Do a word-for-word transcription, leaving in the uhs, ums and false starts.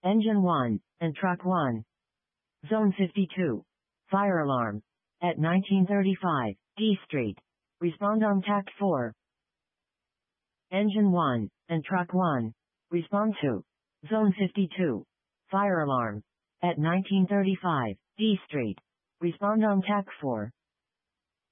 Engine one, and Truck one. Zone fifty-two. Fire alarm. At nineteen thirty-five, D Street. Respond on Tact four. Engine one, and Truck one. Respond to. Zone fifty-two. Fire alarm. At nineteen thirty-five, D Street. Respond on Tact four.